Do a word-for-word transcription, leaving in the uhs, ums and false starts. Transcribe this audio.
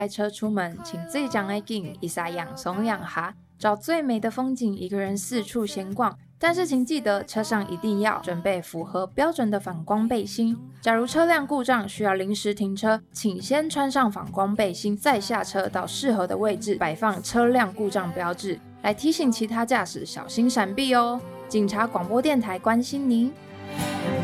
开车出门，请最讲的紧，一撒养松养哈，找最美的风景，一个人四处闲逛。但是请记得，车上一定要准备符合标准的反光背心。假如车辆故障需要临时停车，请先穿上反光背心，再下车到适合的位置摆放车辆故障标志，来提醒其他驾驶小心闪避哦。警察广播电台关心您。